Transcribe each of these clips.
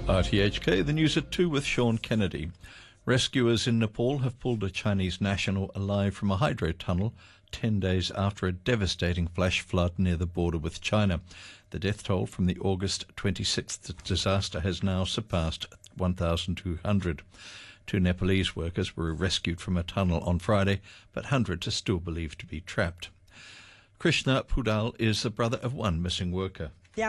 RTHK, the news at 2 with Sean Kennedy. Rescuers in Nepal have pulled a Chinese national alive from a hydro tunnel 10 days after a devastating flash flood near the border with China. The death toll from the August 26th disaster has now surpassed 1,200. 2 Nepalese workers were rescued from a tunnel on Friday, but hundreds are still believed to be trapped. Krishna Pudal is the brother of one missing worker.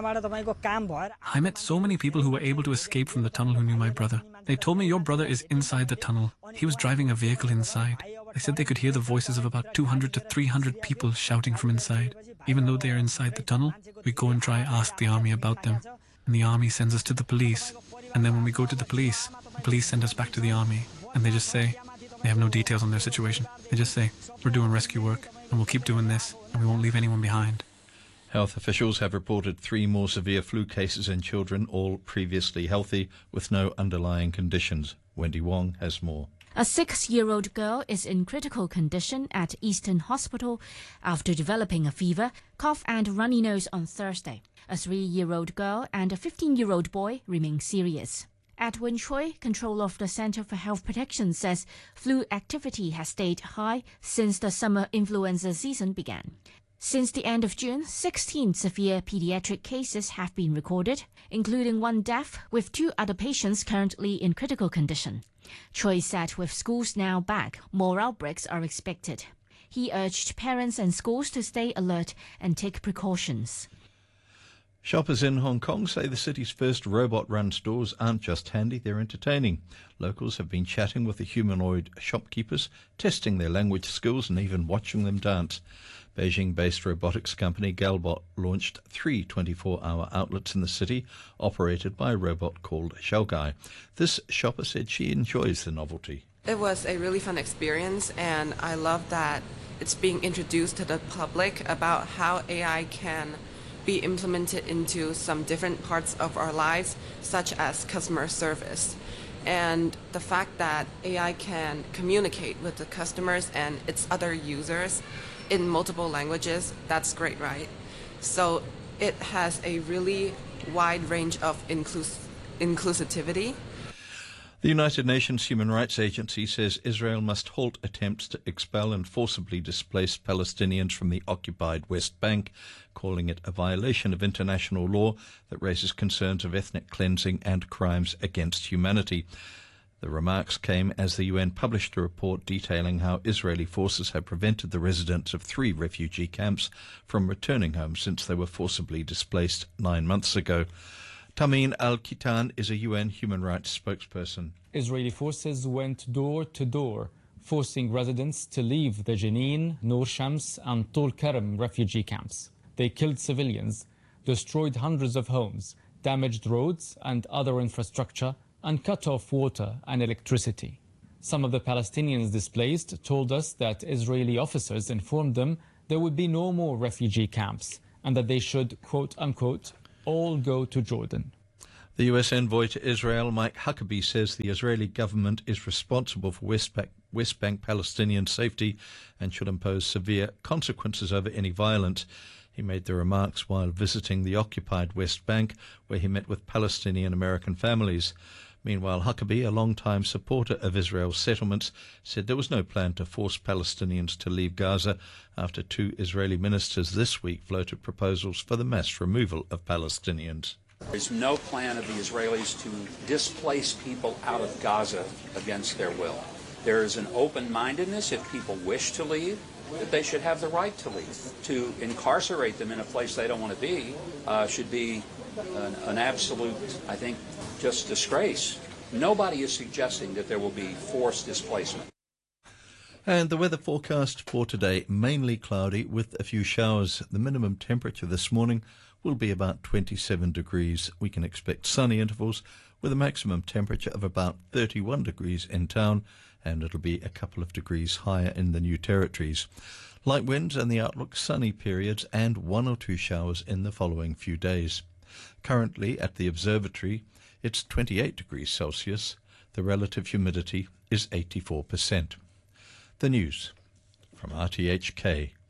I met so many people who were able to escape from the tunnel who knew my brother. They told me your brother is inside the tunnel. He was driving a vehicle inside. They said they could hear the voices of about 200 to 300 people shouting from inside. Even though they are inside the tunnel, we go and try ask the army about them. And the army sends us to the police. And then when we go to the police send us back to the army. And they just say, they have no details on their situation. They just say, we're doing rescue work and we'll keep doing this and we won't leave anyone behind. Health officials have reported 3 more severe flu cases in children, all previously healthy, with no underlying conditions. Wendy Wong has more. A 6-year-old girl is in critical condition at Eastern Hospital after developing a fever, cough and runny nose on Thursday. A 3-year-old girl and a 15-year-old boy remain serious. Edwin Choi, controller of the Center for Health Protection, says flu activity has stayed high since the summer influenza season began. Since the end of June, 16 severe pediatric cases have been recorded, including 1 death, with 2 other patients currently in critical condition. Choi said with schools now back, more outbreaks are expected. He urged parents and schools to stay alert and take precautions. Shoppers in Hong Kong say the city's first robot-run stores aren't just handy, they're entertaining. Locals have been chatting with the humanoid shopkeepers, testing their language skills and even watching them dance. Beijing-based robotics company Galbot launched 3 24-hour outlets in the city, operated by a robot called Xiaogai. This shopper said she enjoys the novelty. It was a really fun experience, and I love that it's being introduced to the public about how AI can be implemented into some different parts of our lives, such as customer service. And the fact that AI can communicate with the customers and its other users in multiple languages, that's great, right? So it has a really wide range of inclusivity. The United Nations Human Rights Agency says Israel must halt attempts to expel and forcibly displace Palestinians from the occupied West Bank, calling it a violation of international law that raises concerns of ethnic cleansing and crimes against humanity. The remarks came as the UN published a report detailing how Israeli forces have prevented the residents of 3 refugee camps from returning home since they were forcibly displaced 9 months ago. Tamin Al-Kitan is a UN human rights spokesperson. Israeli forces went door to door, forcing residents to leave the Jenin, Nur Shams and Tul Karam refugee camps. They killed civilians, destroyed hundreds of homes, damaged roads and other infrastructure, and cut off water and electricity. Some of the Palestinians displaced told us that Israeli officers informed them there would be no more refugee camps and that they should, quote unquote, all go to Jordan. The US envoy to Israel, Mike Huckabee, says the Israeli government is responsible for West Bank Palestinian safety and should impose severe consequences over any violence. He made the remarks while visiting the occupied West Bank, where he met with Palestinian American families. Meanwhile, Huckabee, a long-time supporter of Israel's settlements, said there was no plan to force Palestinians to leave Gaza after 2 Israeli ministers this week floated proposals for the mass removal of Palestinians. There's no plan of the Israelis to displace people out of Gaza against their will. There is an open-mindedness if people wish to leave, that they should have the right to leave. To incarcerate them in a place they don't want to be should be an absolute, I think, just disgrace. Nobody is suggesting that there will be forced displacement. And the weather forecast for today, mainly cloudy with a few showers. The minimum temperature this morning will be about 27 degrees. We can expect sunny intervals with a maximum temperature of about 31 degrees in town, and it'll be a couple of degrees higher in the New Territories. Light winds and the outlook sunny periods and 1 or 2 showers in the following few days. Currently at the observatory, it's 28 degrees Celsius. The relative humidity is 84%. The news from RTHK.